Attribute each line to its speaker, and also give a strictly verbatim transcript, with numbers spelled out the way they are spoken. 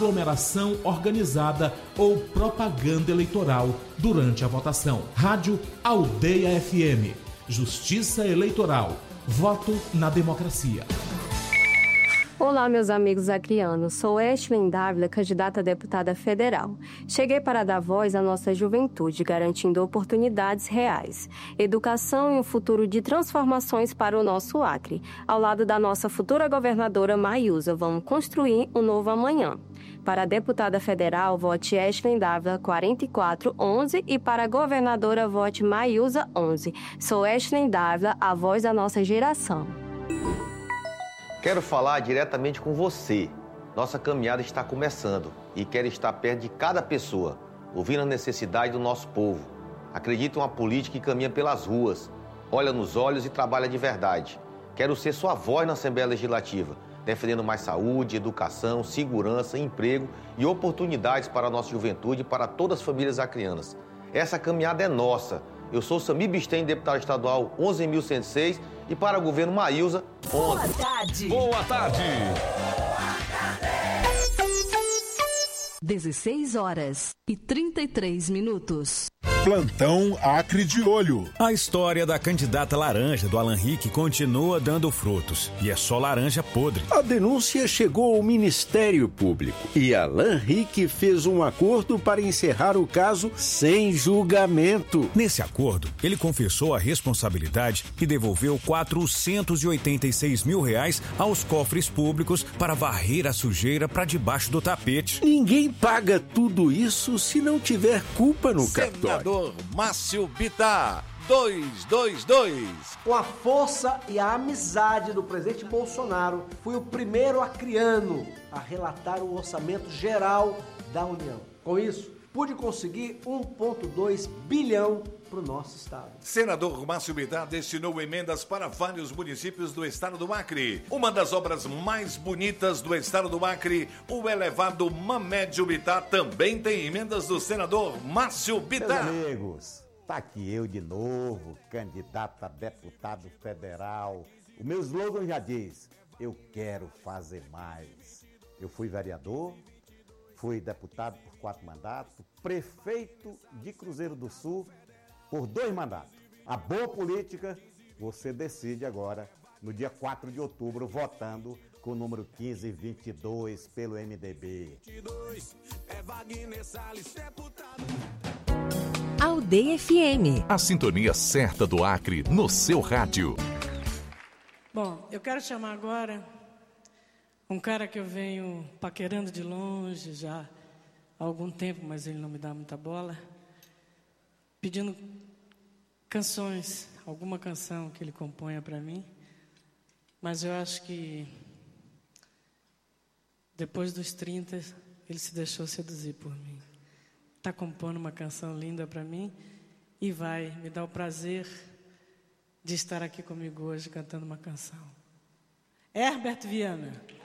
Speaker 1: aglomeração organizada ou propaganda eleitoral durante a votação. Rádio Aldeia F M. Justiça Eleitoral. Voto na democracia.
Speaker 2: Olá, meus amigos acrianos. Sou Eshlin Dávila, candidata a deputada federal. Cheguei para dar voz à nossa juventude, garantindo oportunidades reais, educação e um futuro de transformações para o nosso Acre. Ao lado da nossa futura governadora Maiusa, vamos construir um novo amanhã. Para a deputada federal, vote Eshlin Dávila quarenta e quatro onze e para a governadora, vote Maiusa onze. Sou Eshlin Dávila, a voz da nossa geração.
Speaker 3: Quero falar diretamente com você. Nossa caminhada está começando e quero estar perto de cada pessoa, ouvindo a necessidade do nosso povo. Acredito em uma política que caminha pelas ruas, olha nos olhos e trabalha de verdade. Quero ser sua voz na Assembleia Legislativa, defendendo mais saúde, educação, segurança, emprego e oportunidades para a nossa juventude e para todas as famílias acrianas. Essa caminhada é nossa. Eu sou Sami Bisten, deputado estadual onze mil cento e seis e para o governo Maiusa, onze.
Speaker 4: Boa tarde.
Speaker 5: Boa tarde.
Speaker 4: dezesseis horas e trinta e três minutos.
Speaker 6: Plantão Acre de Olho.
Speaker 5: A história da candidata laranja do Alan Rick continua dando frutos. E é só laranja podre.
Speaker 7: A denúncia chegou ao Ministério Público e Alan Rick fez um acordo para encerrar o caso sem julgamento.
Speaker 5: Nesse acordo, ele confessou a responsabilidade e devolveu quatrocentos e oitenta e seis mil reais aos cofres públicos para varrer a sujeira para debaixo do tapete.
Speaker 7: Ninguém paga tudo isso se não tiver culpa no cartório.
Speaker 8: Senador Márcio Bittar, dois dois dois.
Speaker 9: Com a força e a amizade do presidente Bolsonaro, fui o primeiro acriano a relatar o orçamento geral da União. Com isso, pude conseguir um vírgula dois bilhão para o nosso estado.
Speaker 8: Senador Márcio Bittar destinou emendas para vários municípios do estado do Acre. Uma das obras mais bonitas do estado do Acre, o elevado Mamédio Bittar, também tem emendas do senador Márcio Bittar.
Speaker 10: Meus amigos, tá aqui eu de novo, candidato a deputado federal. O meu slogan já diz, eu quero fazer mais. Eu fui vereador, fui deputado por quatro mandatos, prefeito de Cruzeiro do Sul por dois mandatos. A boa política, você decide agora, no dia quatro de outubro, votando com o número quinze vinte e dois pelo M D B.
Speaker 4: Aldeia F M.
Speaker 5: A sintonia certa do Acre no seu rádio.
Speaker 11: Bom, eu quero chamar agora um cara que eu venho paquerando de longe já há algum tempo, mas ele não me dá muita bola, pedindo canções, alguma canção que ele componha para mim, mas eu acho que depois dos trinta ele se deixou seduzir por mim. Está compondo uma canção linda para mim e vai me dar o prazer de estar aqui comigo hoje cantando uma canção. Herbert Viana.